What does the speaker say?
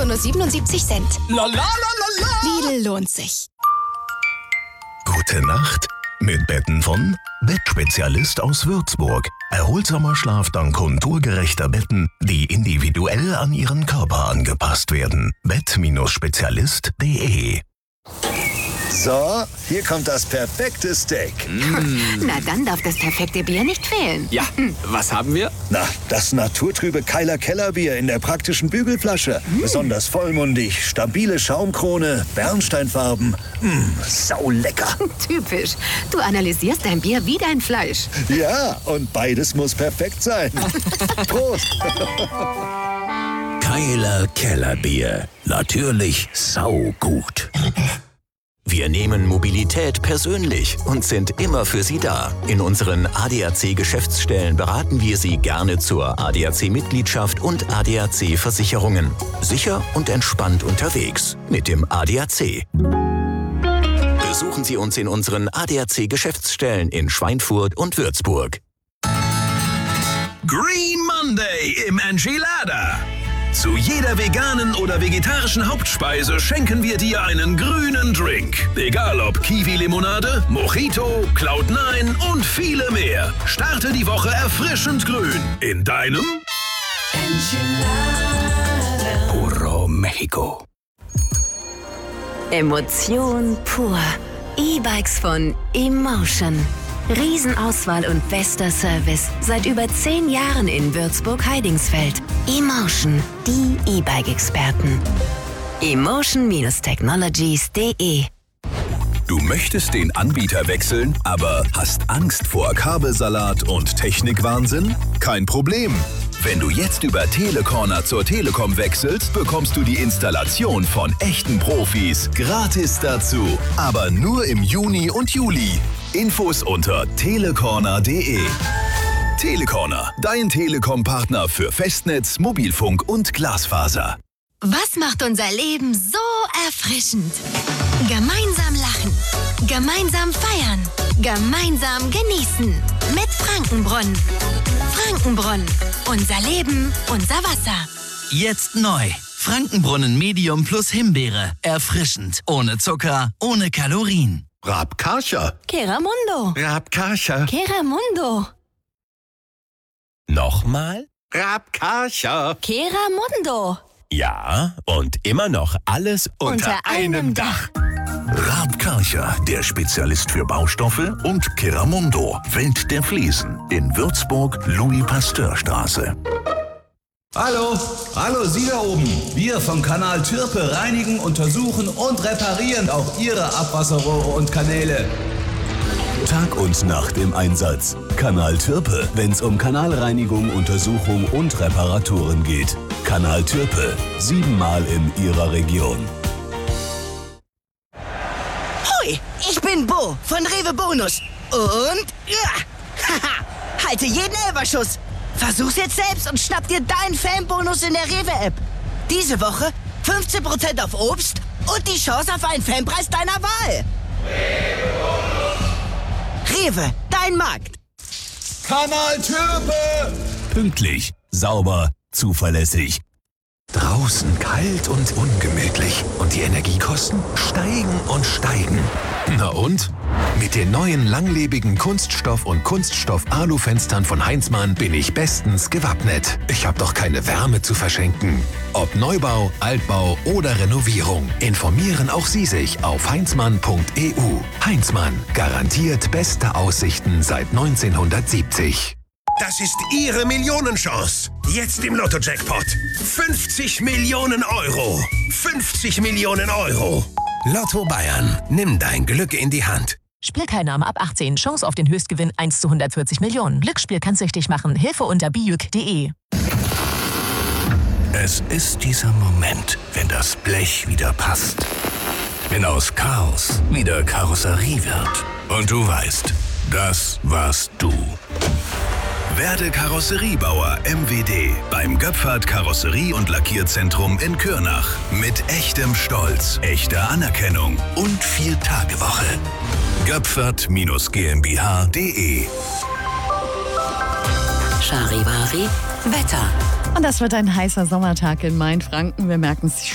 nur 77 Cent. La la la la la! Lidl lohnt sich. Gute Nacht mit Betten von Bettspezialist aus Würzburg. Erholsamer Schlaf dank konturgerechter Betten, die individuell an Ihren Körper angepasst werden. Bett-spezialist.de. So, hier kommt das perfekte Steak. Na, dann darf das perfekte Bier nicht fehlen. Ja, was haben wir? Na, das naturtrübe Keiler Kellerbier in der praktischen Bügelflasche. Besonders vollmundig, stabile Schaumkrone, Bernsteinfarben. Saulecker. Typisch. Du analysierst dein Bier wie dein Fleisch. Ja, und beides muss perfekt sein. Prost. Keiler Kellerbier. Natürlich saugut. Wir nehmen Mobilität persönlich und sind immer für Sie da. In unseren ADAC-Geschäftsstellen beraten wir Sie gerne zur ADAC-Mitgliedschaft und ADAC-Versicherungen. Sicher und entspannt unterwegs mit dem ADAC. Besuchen Sie uns in unseren ADAC-Geschäftsstellen in Schweinfurt und Würzburg. Green Monday im Enchilada. Zu jeder veganen oder vegetarischen Hauptspeise schenken wir dir einen grünen Drink. Egal ob Kiwi-Limonade, Mojito, Cloud9 und viele mehr. Starte die Woche erfrischend grün in deinem Enchilada. Puro Mexico. Emotion pur. E-Bikes von Emotion. Riesenauswahl und bester Service. Seit über 10 Jahren in Würzburg-Heidingsfeld. Emotion, die E-Bike-Experten. Emotion-Technologies.de. Du möchtest den Anbieter wechseln, aber hast Angst vor Kabelsalat und Technikwahnsinn? Kein Problem. Wenn du jetzt über Telecorner zur Telekom wechselst, bekommst du die Installation von echten Profis gratis dazu. Aber nur im Juni und Juli. Infos unter telecorner.de. Telecorner, dein Telekom-Partner für Festnetz, Mobilfunk und Glasfaser. Was macht unser Leben so erfrischend? Gemeinsam lachen, gemeinsam feiern, gemeinsam genießen. Mit Frankenbrunnen. Frankenbrunnen. Unser Leben, unser Wasser. Jetzt neu. Frankenbrunnen Medium plus Himbeere. Erfrischend. Ohne Zucker, ohne Kalorien. Rabkarcher. Keramundo. Rabkarcher. Keramundo. Nochmal? Rabkarcher. Keramundo. Ja, und immer noch alles Unter einem Dach. Rabkarcher, der Spezialist für Baustoffe, und Keramundo, Welt der Fliesen, in Würzburg, Louis-Pasteur-Straße. Hallo, Sie da oben. Wir vom Kanal Türpe reinigen, untersuchen und reparieren auch Ihre Abwasserrohre und Kanäle. Tag und Nacht im Einsatz. Kanal Türpe, wenn's um Kanalreinigung, Untersuchung und Reparaturen geht. Kanal Türpe, 7-mal in Ihrer Region. Hoi, ich bin Bo von Rewe Bonus. Und haha, halte jeden Elferschuss. Versuch's jetzt selbst und schnapp dir deinen Fanbonus in der Rewe-App. Diese Woche 15% auf Obst und die Chance auf einen Fanpreis deiner Wahl. Rewe, dein Markt. Kanal Türpe! Pünktlich, sauber, zuverlässig. Draußen kalt und ungemütlich und die Energiekosten steigen und steigen. Na und? Mit den neuen langlebigen Kunststoff- und Kunststoff-Alu-Fenstern von Heinzmann bin ich bestens gewappnet. Ich habe doch keine Wärme zu verschenken. Ob Neubau, Altbau oder Renovierung, informieren auch Sie sich auf heinzmann.eu. Heinzmann, garantiert beste Aussichten seit 1970. Das ist Ihre Millionenchance. Jetzt im Lotto-Jackpot. 50 Millionen Euro. 50 Millionen Euro. Lotto Bayern. Nimm dein Glück in die Hand. Spielteilnahme ab 18. Chance auf den Höchstgewinn 1 zu 140 Millionen. Glücksspiel kann süchtig machen. Hilfe unter bijuk.de. Es ist dieser Moment, wenn das Blech wieder passt. Wenn aus Chaos wieder Karosserie wird. Und du weißt, das warst du. Werde Karosseriebauer MWD beim Göpfert Karosserie- und Lackierzentrum in Kürnach. Mit echtem Stolz, echter Anerkennung und 4-Tage-Woche. Göpfert-GmbH.de. Charivari Wetter. Und das wird ein heißer Sommertag in Mainfranken. Wir merken es